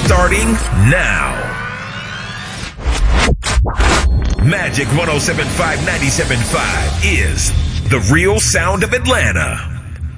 starting now. Magic 107.5, 97.5 is the real sound of Atlanta.